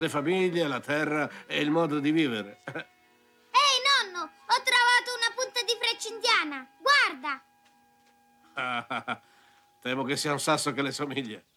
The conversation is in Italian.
Le famiglie, la terra e il modo di vivere. Ehi, nonno, ho trovato una punta di freccia indiana. Guarda! Temo che sia un sasso che le somiglia.